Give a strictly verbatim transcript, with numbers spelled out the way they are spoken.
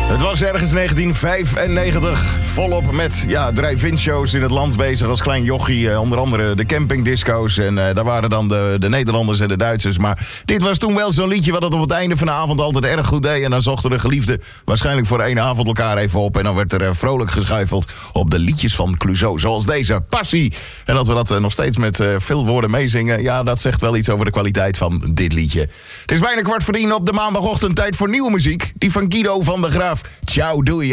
Het was ergens negentien vijfennegentig, volop met ja, drive-in shows in het land bezig als klein jochie. Eh, onder andere de campingdisco's en uh, daar waren dan de, de Nederlanders en de Duitsers. Maar dit was toen wel zo'n liedje wat het op het einde van de avond altijd erg goed deed. En dan zochten de geliefden waarschijnlijk voor één avond elkaar even op. En dan werd er uh, vrolijk geschuifeld op de liedjes van Clouseau. Zoals deze, Passie. En dat we dat uh, nog steeds met uh, veel woorden meezingen. Ja, dat zegt wel iets over de kwaliteit van dit liedje. Het is bijna kwart voor tien op de maandagochtend. Tijd voor nieuwe muziek. Die van Guido van der Graaf. Ciao, doei.